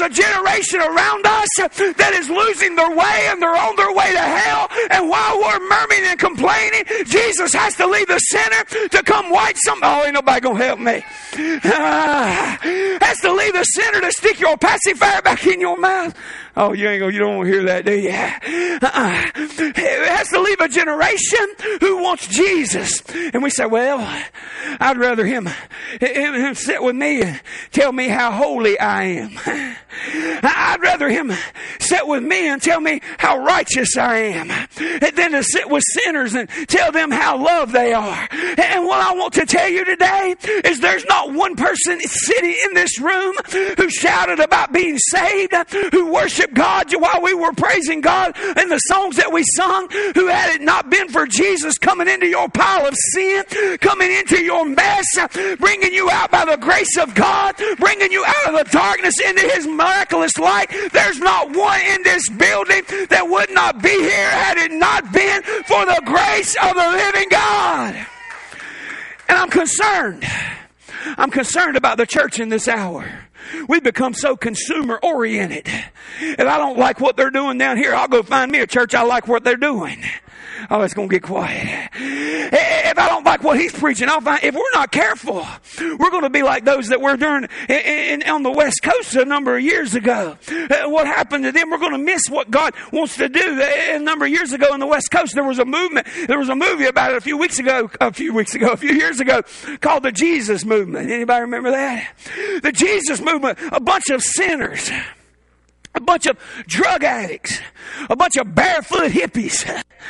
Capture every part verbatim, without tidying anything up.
there's a generation around us that is losing their way and they're on their way to hell. And while we're murmuring and complaining, Jesus has to leave the sinner to come wipe some. Oh, ain't nobody gonna help me. Uh, has to leave the sinner to stick your pacifier back in your mouth. Oh, you ain't gonna, you don't want to hear that, do you? Uh-uh. It has to leave a generation who wants Jesus. And we say, well, I'd rather him, him, him sit with me and tell me how holy I am. I'd rather him sit with me and tell me how righteous I am than to sit with sinners and tell them how loved they are. And what I want to tell you today is there's not one person sitting in this room who shouted about being saved, who worshiped God while we were praising God in the songs that we sung, who had it not been for Jesus coming into your pile of sin, coming into your mess, bringing you out by the grace of God, bringing you out of the darkness into his miraculous light. There's not one in this building that would not be here had it not been for the grace of the living God. And I'm concerned. I'm concerned about the church in this hour. We've become so consumer oriented. If I don't like what they're doing down here, I'll go find me a church I like what they're doing. Oh, it's going to get quiet. If I don't like what he's preaching, I'll find, if we're not careful, we're going to be like those that were during in, in, on the West Coast a number of years ago. Uh, what happened to them? We're going to miss what God wants to do. A number of years ago on the West Coast, there was a movement. There was a movie about it a few weeks ago, a few weeks ago, a few years ago, called the Jesus Movement. Anybody remember that? The Jesus Movement, a bunch of sinners. A bunch of drug addicts, a bunch of barefoot hippies,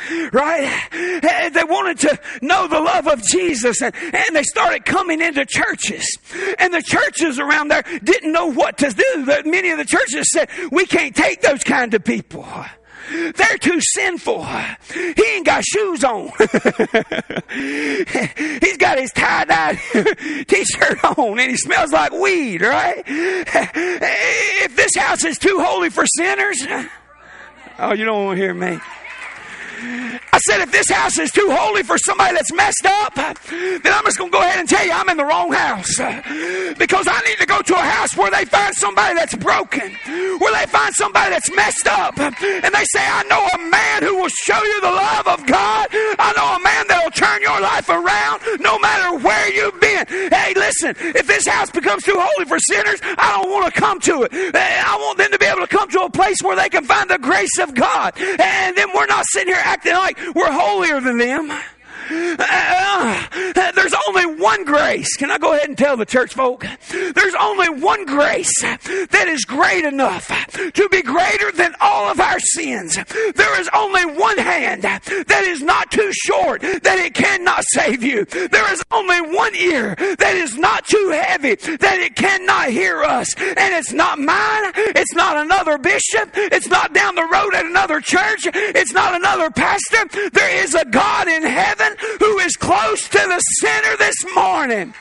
right? They wanted to know the love of Jesus, and, and they started coming into churches. And the churches around there didn't know what to do. Many of the churches said, we can't take those kind of people. They're too sinful. He ain't got shoes on. He's got his tie-dye t-shirt on and he smells like weed, right? If this house is too holy for sinners, oh, you don't want to hear me. I said, if this house is too holy for somebody that's messed up, then I'm just going to go ahead and tell you I'm in the wrong house. Because I need to go to a house where they find somebody that's broken, where they find somebody that's messed up, and they say, I know a man who will show you the love of God. I know a man that will turn your life around no matter where you've been. Hey, listen, if this house becomes too holy for sinners, I don't want to come to it. I want them to be able to come to a place where they can find the grace of God. And then we're not sitting here acting like we're holier than them. Uh, there's only one grace. Can I go ahead and tell the church folk? There's only one grace that is great enough to be greater than all of our sins. There is only one hand that is not too short that it cannot save you. There is only one ear that is not too heavy that it cannot hear us. And it's not mine. It's not another bishop. It's not down the road at another church. It's not another pastor. There is a God in heaven who is close to the sinner this morning.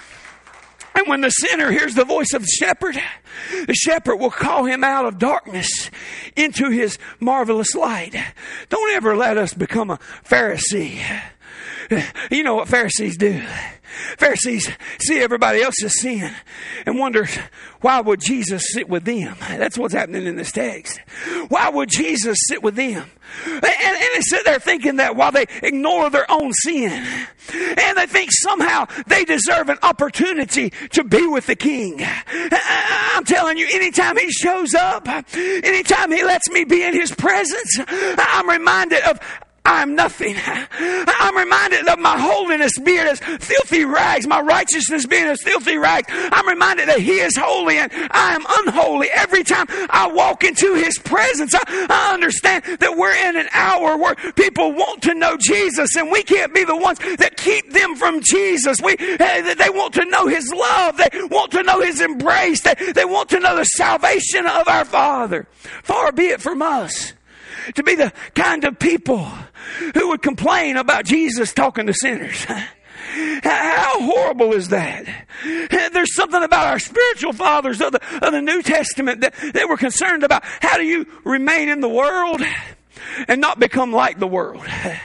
And when the sinner hears the voice of the shepherd, the shepherd will call him out of darkness into his marvelous light. Don't ever let us become a Pharisee. You know what Pharisees do? Pharisees see everybody else's sin and wonder, why would Jesus sit with them? That's what's happening in this text. Why would Jesus sit with them? And, and they sit there thinking that while they ignore their own sin, and they think somehow they deserve an opportunity to be with the King. I'm telling you, anytime he shows up, anytime he lets me be in his presence, I'm reminded of I'm nothing. I'm reminded of my holiness being as filthy rags, my righteousness being as filthy rags. I'm reminded that he is holy and I am unholy. Every time I walk into his presence, I, I understand that we're in an hour where people want to know Jesus, and we can't be the ones that keep them from Jesus. We, they want to know his love. They want to know his embrace. They, they want to know the salvation of our Father. Far be it from us to be the kind of people who would complain about Jesus talking to sinners. How horrible is that? There's something about our spiritual fathers of the, of the New Testament that they were concerned about. How do you remain in the world and not become like the world?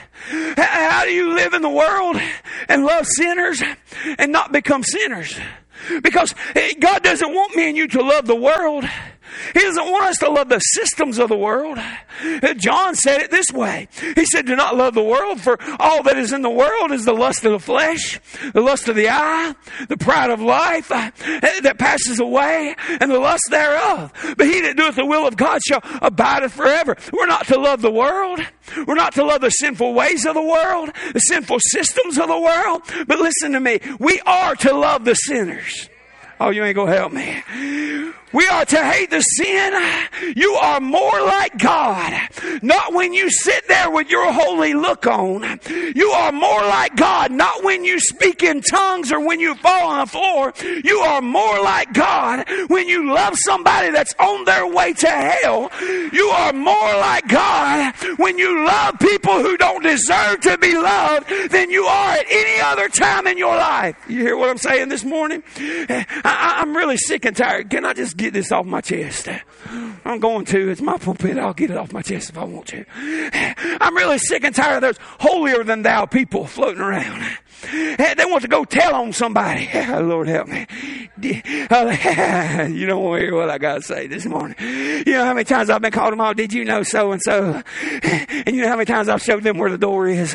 How do you live in the world and love sinners and not become sinners? Because God doesn't want me and you to love the world. He doesn't want us to love the systems of the world. John said it this way. He said, do not love the world, for all that is in the world is the lust of the flesh, the lust of the eye, the pride of life that passes away, and the lust thereof. But he that doeth the will of God shall abide forever. We're not to love the world. We're not to love the sinful ways of the world, the sinful systems of the world. But listen to me. We are to love the sinners. Oh, you ain't gonna help me. We are to hate the sin. You are more like God. Not when you sit there with your holy look on. You are more like God. Not when you speak in tongues or when you fall on the floor. You are more like God when you love somebody that's on their way to hell. You are more like God when you love people who don't deserve to be loved than you are at any other time in your life. You hear what I'm saying this morning? I, I'm really sick and tired. Can I just get this off my chest? I'm going to. It's my pulpit. I'll get it off my chest if I want to. I'm really sick and tired of those holier than thou people floating around. They want to go tell on somebody. Lord help me. You don't want to hear what I got to say this morning. You know how many times I've been called them all, did you know so and so? And you know how many times I've showed them where the door is?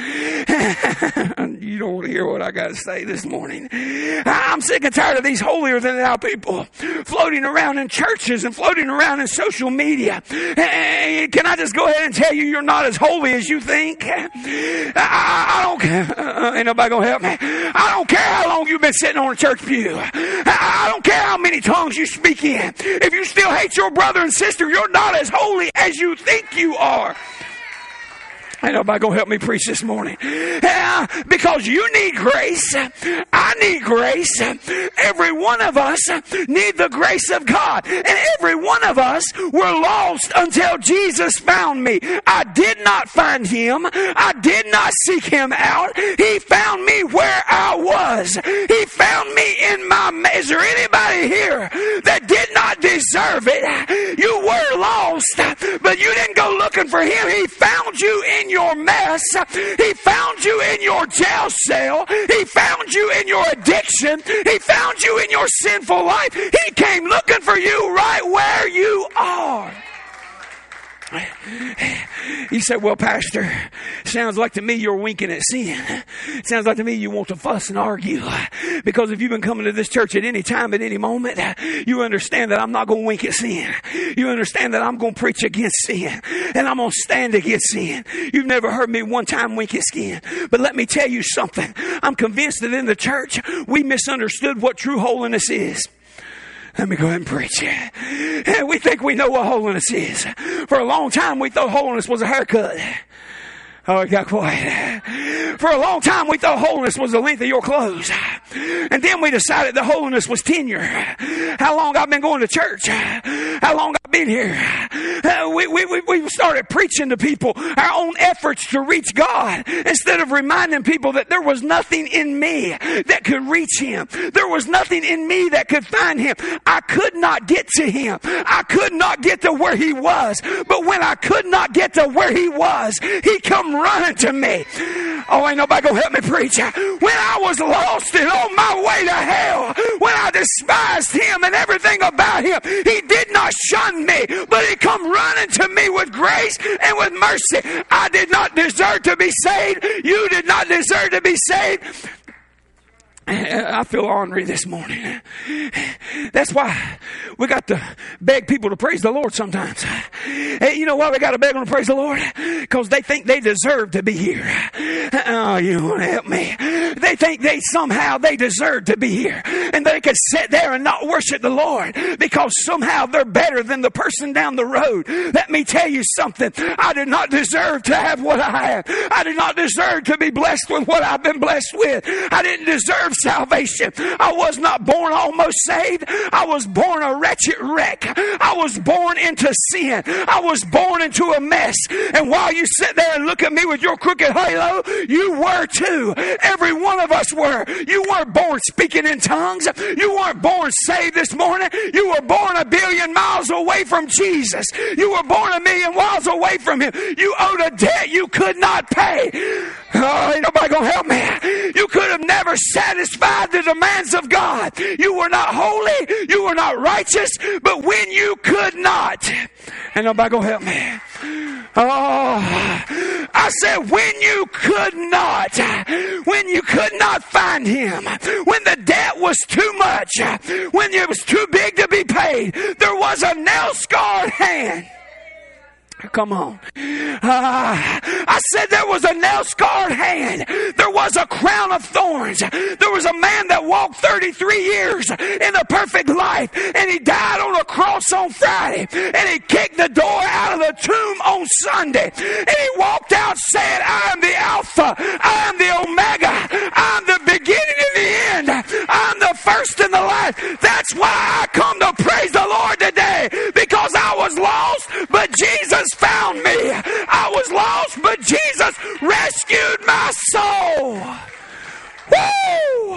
You don't want to hear what I got to say this morning. I'm sick and tired of these holier than thou people floating around in churches and floating around in social media. Can I just go ahead and tell you, you're not as holy as you think? I, I don't care. Uh, ain't nobody gonna help me. I don't care how long you've been sitting on a church pew. I, I don't care how many tongues you speak in. If you still hate your brother and sister, you're not as holy as you think you are. Ain't nobody gonna help me preach this morning. Uh, because you need grace. I need grace. Every one of us need the grace of God. And every one of us were lost until Jesus found me. I did not find him. I did not seek him out. He found me where I was. He found me in my mess. Is there anybody here that did not deserve it? You were lost, but you didn't go looking for him. He found you in your mess. He found you in your jail cell. He found you in your addiction. He found you in your sinful life. He came looking for you right where you are. You said, well, Pastor, sounds like to me you're winking at sin. Sounds like to me you want to fuss and argue. Because if you've been coming to this church at any time, at any moment, you understand that I'm not going to wink at sin. You understand that I'm going to preach against sin. And I'm going to stand against sin. You've never heard me one time wink at sin. But let me tell you something. I'm convinced that in the church, we misunderstood what true holiness is. Let me go ahead and preach. We think we know what holiness is. For a long time, we thought holiness was a haircut. Oh, it got quiet. For a long time, we thought holiness was the length of your clothes. And then we decided that holiness was tenure. How long I've been going to church. How long I've been here. Uh, we, we, we started preaching to people our own efforts to reach God instead of reminding people that there was nothing in me that could reach him. There was nothing in me that could find him. I could not get to him. I could not get to where he was. But when I could not get to where he was, he come running to me. Oh, ain't nobody gonna help me preach. When I was lost and on my way to hell, when I despised him and everything about him, he did not shun me, but he come running to me with grace and with mercy. I did not deserve to be saved. You did not deserve to be saved. I feel ornery this morning. That's why we got to beg people to praise the Lord sometimes. Hey, you know why we got to beg them to praise the Lord? Because they think they deserve to be here. Oh, you want to help me? They think they somehow they deserve to be here. And they could sit there and not worship the Lord because somehow they're better than the person down the road. Let me tell you something. I did not deserve to have what I have. I did not deserve to be blessed with what I've been blessed with. I didn't deserve salvation. I was not born almost saved. I was born a wretched wreck. I was born into sin. I was born into a mess. And while you sit there and look at me with your crooked halo, you were too. Every one of us were. You weren't born speaking in tongues. You weren't born saved this morning. You were born a billion miles away from Jesus. You were born a million miles away from him. You owed a debt you could not pay. Oh, ain't nobody gonna help me. You could have never never satisfied the demands of God. You were not holy. You were not righteous. But when you could not, and nobody gonna help me. Oh, I said when you could not, when you could not find him, when the debt was too much, when it was too big to be paid, there was a nail-scarred hand. Come on. Uh, I said there was a nail-scarred hand. There was a crown of thorns. There was a man that walked thirty-three years in a perfect life, and he died on a cross on Friday, and he kicked the door out of the tomb on Sunday, and he walked out saying, I am the Alpha, I am the Omega, I am the beginning and the end, I am the first and the last. That's why I come to praise the Lord today, because I was lost, but Jesus found me. I was lost, but Jesus rescued my soul. Woo!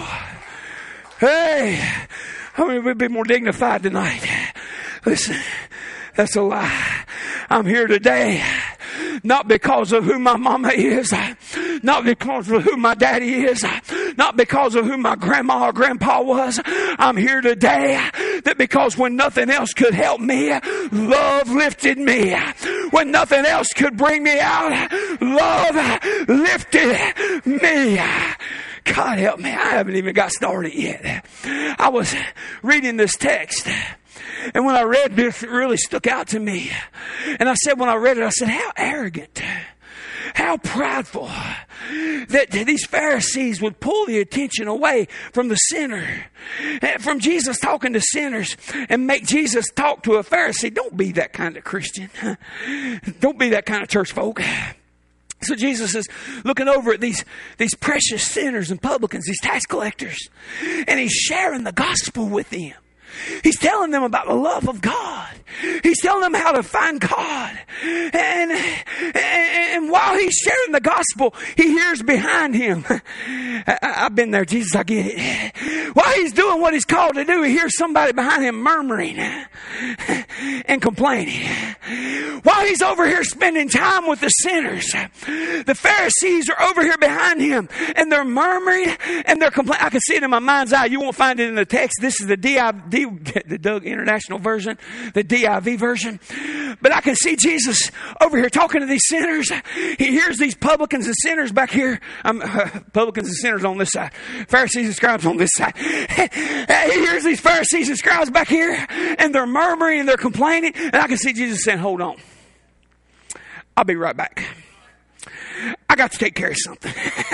Hey, I mean, we'd be more dignified tonight. Listen, that's a lie. I'm here today not because of who my mama is, not because of who my daddy is, not because of who my grandma or grandpa was. I'm here today that because when nothing else could help me, love lifted me. When nothing else could bring me out, love lifted me. God help me, I haven't even got started yet. I was reading this text, and when I read this, it really stuck out to me. And I said, when I read it, I said, how arrogant, how prideful that these Pharisees would pull the attention away from the sinner, from Jesus talking to sinners, and make Jesus talk to a Pharisee. Don't be that kind of Christian. Don't be that kind of church folk. So Jesus is looking over at these, these precious sinners and publicans, these tax collectors, and he's sharing the gospel with them. He's telling them about the love of God. He's telling them how to find God. And, and, and while he's sharing the gospel, he hears behind him. I, I've been there, Jesus, I get it. While he's doing what he's called to do, he hears somebody behind him murmuring and complaining. While he's over here spending time with the sinners, the Pharisees are over here behind him, and they're murmuring and they're complaining. I can see it in my mind's eye. You won't find it in the text. This is the D I V, the Doug International version, the D I V version. But I can see Jesus over here talking to these sinners. He hears these publicans and sinners back here. Um, uh, publicans and sinners on this side. Pharisees and scribes on this side. He hears these Pharisees and scribes back here, and they're murmuring and they're complaining. And I can see Jesus saying, hold on. I'll be right back. I got to take care of something.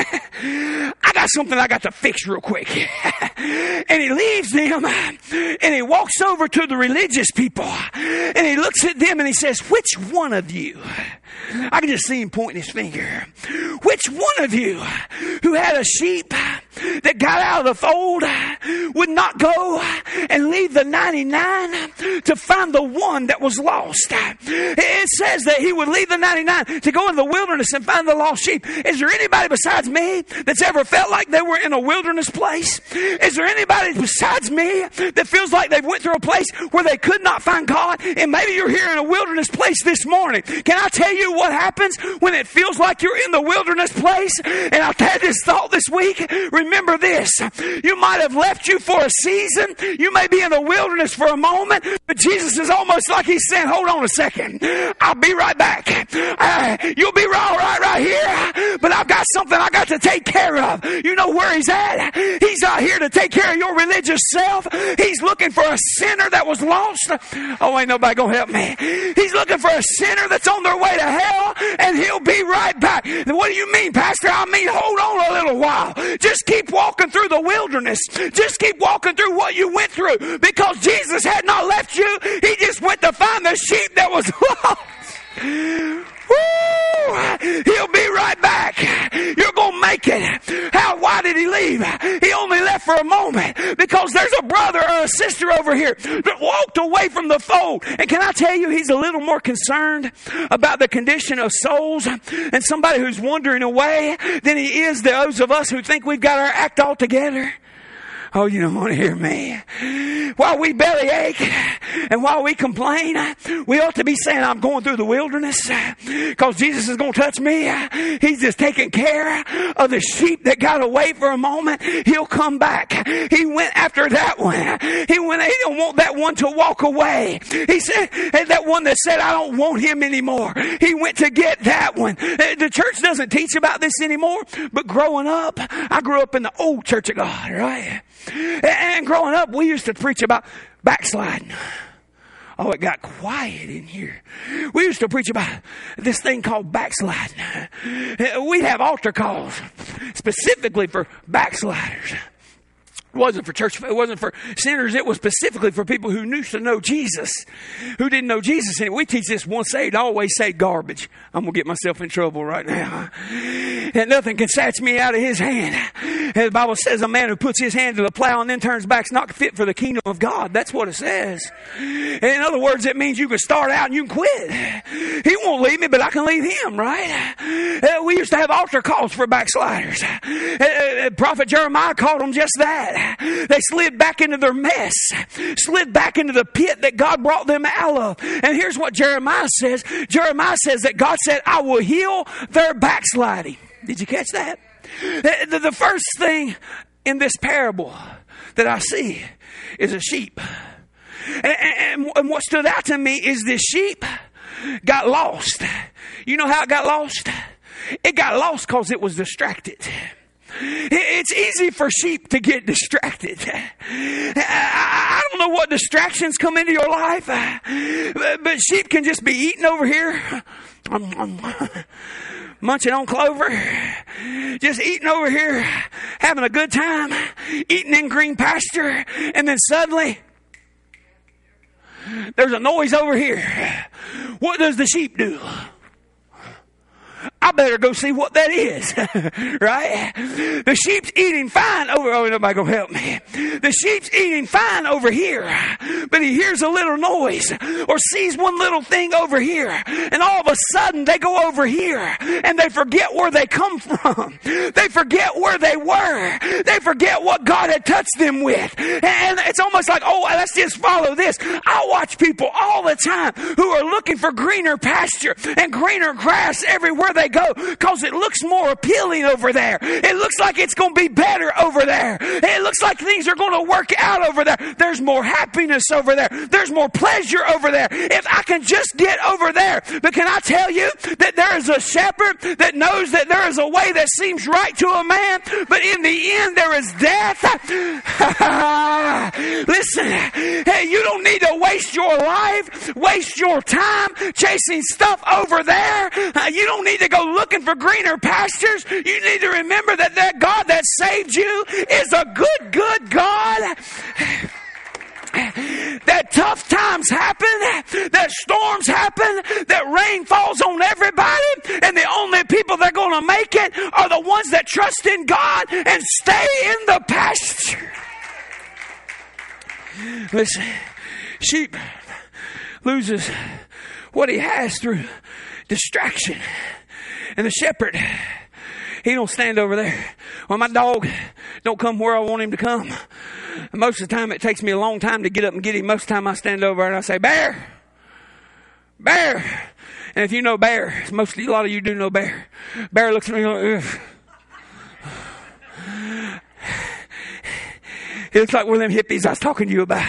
I got something I got to fix real quick. And he leaves them and he walks over to the religious people and he looks at them and he says, which one of you, I can just see him pointing his finger, which one of you who had a sheep that got out of the fold would not go and leave the ninety-nine to find the one that was lost? It says that he would leave the ninety-nine to go in the wilderness and find the lost sheep. Is there anybody besides me that's ever felt like they were in a wilderness place? Is there anybody besides me that feels like they went through a place where they could not find God? And maybe you're here in a wilderness place this morning. Can I tell you what happens when it feels like you're in the wilderness place? And I've had this thought this week. Remember this. You might have left you for a season. You may be in the wilderness for a moment, but Jesus is almost like he's saying, hold on a second. I'll be right back. Uh, you'll be all right right here, but I've got something I got to take care of. You know where he's at? He's out here to take care of your religious self. He's looking for a sinner that was lost. Oh, ain't nobody gonna help me. He's looking for a sinner that's on their way to hell, and he'll be right back. What do you mean, Pastor? I mean, hold on a little while. Just keep walking through the wilderness. Just keep walking through what you went through, because Jesus had not left you. He just went to find the sheep that was lost. Woo! He'll be right back. You're going to make it. How? Why did he leave? He only left for a moment because there's a brother or a sister over here that walked away from the fold. And can I tell you, he's a little more concerned about the condition of souls and somebody who's wandering away than he is those of us who think we've got our act all together. Oh, you don't want to hear me. While we bellyache and while we complain, we ought to be saying, I'm going through the wilderness because Jesus is going to touch me. He's just taking care of the sheep that got away for a moment. He'll come back. He went after that one. He went, he don't want that one to walk away. He said, that one that said, I don't want him anymore. He went to get that one. The church doesn't teach about this anymore, but growing up, I grew up in the old Church of God, right? And growing up, we used to preach about backsliding. Oh, it got quiet in here. We used to preach about this thing called backsliding. We'd have altar calls specifically for backsliders. It wasn't for church, it wasn't for sinners, it was specifically for people who knew to know Jesus, who didn't know Jesus. And we teach this once saved, always saved garbage. I'm going to get myself in trouble right now. And nothing can snatch me out of his hand. And the Bible says a man who puts his hand to the plow and then turns back is not fit for the kingdom of God. That's what it says. And in other words, it means you can start out and you can quit. He won't leave me, but I can leave him, right? Uh, we used to have altar calls for backsliders. Uh, uh, Prophet Jeremiah called them just that. They slid back into their mess, slid back into the pit that God brought them out of. And here's what Jeremiah says. Jeremiah says that God said, I will heal their backsliding. Did you catch that? The, the first thing in this parable that I see is a sheep. And, and, and what stood out to me is this sheep got lost. You know how it got lost? It got lost because it was distracted. It's easy for sheep to get distracted. I don't know what distractions come into your life, but sheep can just be eating over here, munching on clover, just eating over here, having a good time, eating in green pasture, and then suddenly there's a noise over here. What does the sheep do? I better go see what that is, right? The sheep's eating fine over, oh, nobody gonna help me. The sheep's eating fine over here, but he hears a little noise or sees one little thing over here, and all of a sudden they go over here and they forget where they come from. They forget where they were. They forget what God had touched them with. And it's almost like, oh, let's just follow this. I watch people all the time who are looking for greener pasture and greener grass everywhere they go because it looks more appealing over there. It looks like it's going to be better over there. It looks like things are going to work out over there. There's more happiness over there. There's more pleasure over there. If I can just get over there. But can I tell you that there is a shepherd that knows that there is a way that seems right to a man, but in the end there is death? Listen, hey, you don't need to waste your life, waste your time chasing stuff over there. Uh, you don't need to go looking for greener pastures. You need to remember that that God that saved you is a good, good God. That tough times happen, that storms happen, that rain falls on everybody, and the only people that are going to make it are the ones that trust in God and stay in the pasture. Listen, sheep loses what he has through distraction. And the shepherd, he don't stand over there. Well, my dog don't come where I want him to come. Most of the time, it takes me a long time to get up and get him. Most of the time, I stand over and I say, Bear, Bear. And if you know Bear, mostly a lot of you do know Bear. Bear looks at me like, ugh. It looks like one of them hippies I was talking to you about.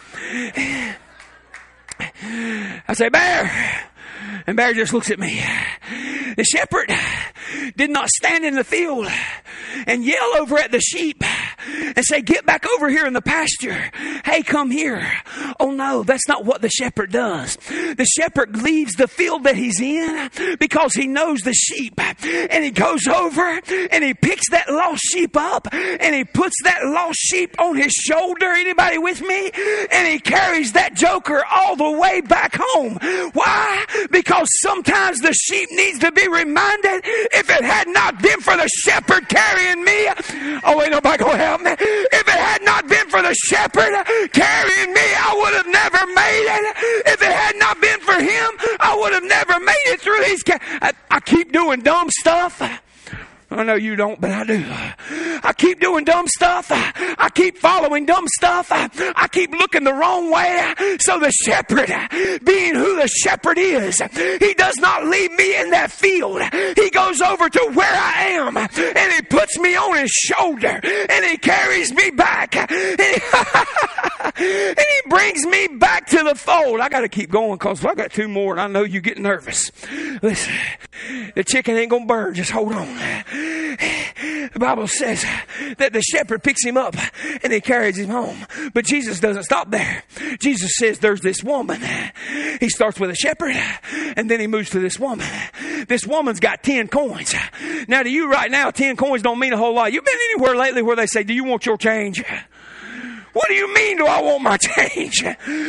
I say, Bear. And Bear just looks at me. The shepherd did not stand in the field and yell over at the sheep and say, get back over here in the pasture. Hey, come here. Oh no, that's not what the shepherd does. The shepherd leaves the field that he's in because he knows the sheep. And he goes over and he picks that lost sheep up and he puts that lost sheep on his shoulder. Anybody with me? And he carries that joker all the way back home. Why? Because sometimes the sheep needs to be reminded, if it had not been for the shepherd carrying me, oh, ain't nobody gonna help me. If it had not been for the shepherd carrying me, I would have never made it. If it had not been for him, I would have never made it through these. Ca- I, I keep doing dumb stuff. I know you don't, but I do. I keep doing dumb stuff. I keep following dumb stuff. I keep looking the wrong way. So the shepherd, being who the shepherd is, he does not leave me in that field. He goes over to where I am, and he puts me on his shoulder, and he carries me back, and he, and he brings me back to the fold. I got to keep going because I got two more, and I know you get nervous. Listen, the chicken ain't going to burn. Just hold on. The Bible says that the shepherd picks him up and he carries him home. But Jesus doesn't stop there. Jesus says there's this woman. He starts with a shepherd and then he moves to this woman. This woman's got ten coins. Now to you right now, ten coins don't mean a whole lot. You've been anywhere lately where they say, do you want your change? What do you mean do I want my change?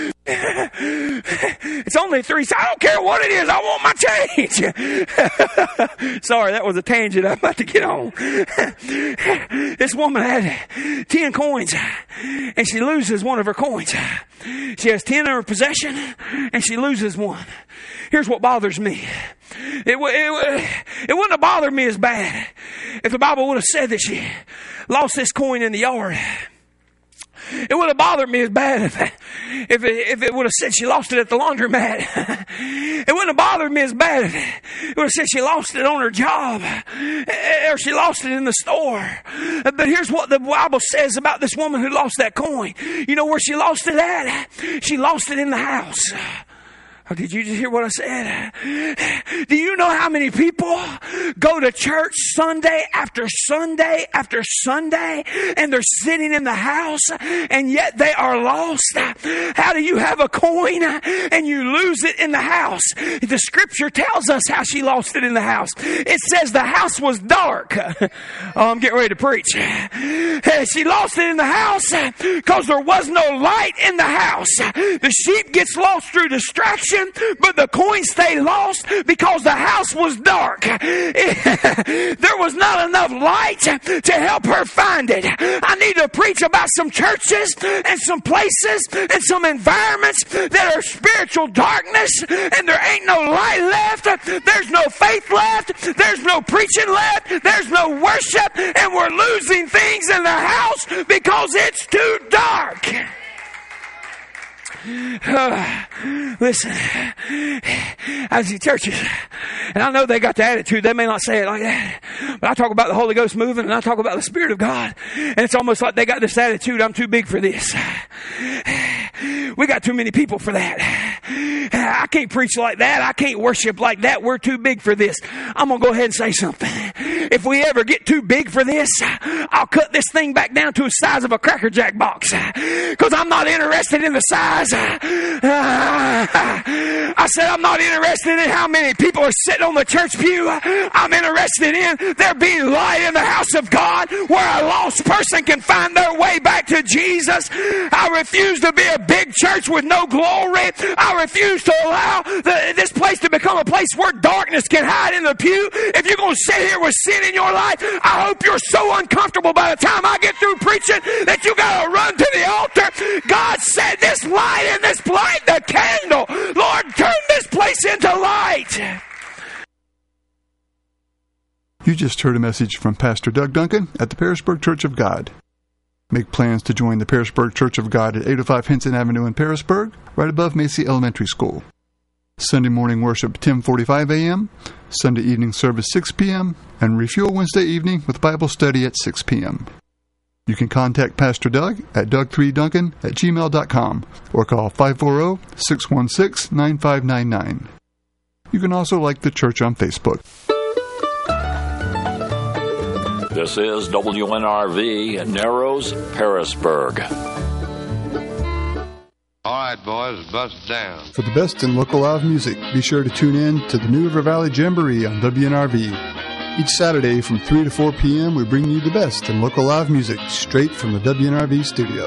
It's only three. I don't care what it is. I want my change. Sorry, that was a tangent I'm about to get on. This woman had ten coins and she loses one of her coins. She has ten in her possession and she loses one. Here's what bothers me. It, it, it wouldn't have bothered me as bad if the Bible would have said that she lost this coin in the yard. It would have bothered me as bad if, if, it, if it would have said she lost it at the laundromat. It wouldn't have bothered me as bad if it would have said she lost it on her job or she lost it in the store. But here's what the Bible says about this woman who lost that coin. You know where she lost it at? She lost it in the house. Oh, did you just hear what I said? Do you know how many people go to church Sunday after Sunday after Sunday and they're sitting in the house and yet they are lost? How do you have a coin and you lose it in the house? The scripture tells us how she lost it in the house. It says the house was dark. Oh, I'm getting ready to preach. She lost it in the house because there was no light in the house. The sheep gets lost through distraction, but the coin stayed lost because the house was dark. There was not enough light to help her find it. I need to preach about some churches and some places and some environments that are spiritual darkness and there ain't no light left. There's no faith left. There's no preaching left. There's no worship, and we're losing things in the house because it's too dark. Uh, listen, I see churches, and I know they got the attitude. They may not say it like that, but I talk about the Holy Ghost moving, and I talk about the Spirit of God, and it's almost like they got this attitude, I'm too big for this. We got too many people for that. I can't preach like that. I can't worship like that. We're too big for this. I'm going to go ahead and say something. If we ever get too big for this, I'll cut this thing back down to the size of a Cracker Jack box, because I'm not interested in the size. I said I'm not interested in how many people are sitting on the church pew. I'm interested in there being light in the house of God where a lost person can find their way back to Jesus. I refuse to be a big church with no glory. I refuse to allow the, this place to become a place where darkness can hide in the pew. If you're going to sit here with sin in your life, I hope you're so uncomfortable by the time I get through preaching that you got to run to the altar. God said this light in this light, the candle. Lord, turn this place into light. You just heard a message from Pastor Doug Duncan at the Pearisburg Church of God. Make plans to join the Pearisburg Church of God at eight oh five Henson Avenue in Pearisburg, right above Macy Elementary School. Sunday morning worship ten forty-five a.m., Sunday evening service six p.m., and refuel Wednesday evening with Bible study at six p.m. You can contact Pastor Doug at doug three duncan at gmail dot com or call five four zero, six one six, nine five nine nine. You can also like the church on Facebook. This is W N R V, Narrows, Pearisburg. All right, boys, bust down. For the best in local live music, be sure to tune in to the New River Valley Jamboree on W N R V. Each Saturday from three to four p.m., we bring you the best in local live music straight from the W N R V studio.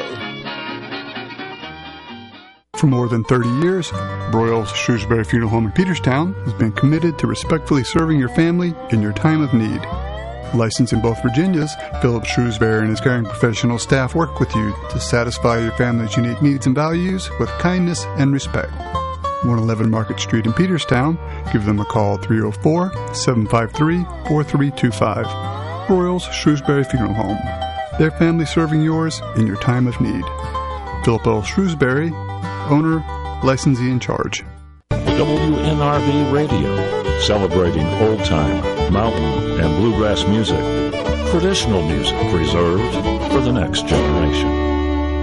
For more than thirty years, Broyles Shrewsbury Funeral Home in Peterstown has been committed to respectfully serving your family in your time of need. Licensed in both Virginias, Philip Shrewsbury and his caring professional staff work with you to satisfy your family's unique needs and values with kindness and respect. one eleven Market Street in Peterstown. Give them a call at three oh four, seven five three, four three two five. Royals Shrewsbury Funeral Home. Their family serving yours in your time of need. Philip L. Shrewsbury, owner, licensee in charge. W N R V Radio, celebrating old-time, mountain, and bluegrass music. Traditional music preserved for the next generation.